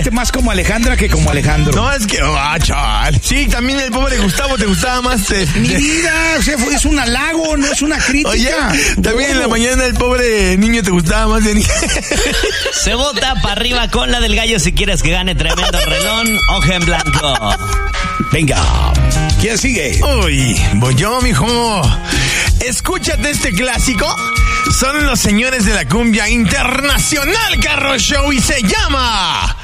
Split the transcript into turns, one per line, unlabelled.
Más como Alejandra que como Alejandro.
No, es que... chaval. Sí, también el pobre Gustavo te gustaba más.
Mi vida, o sea, es un halago, no es una crítica.
Oye, también en la mañana el pobre niño te gustaba más de...
Se vota para arriba con la del gallo si quieres que gane tremendo relón. Hoja en blanco.
Venga, ¿quién sigue?
Uy, voy yo, mijo. Escúchate este clásico. Son los señores de la cumbia internacional, Carro Show, y se llama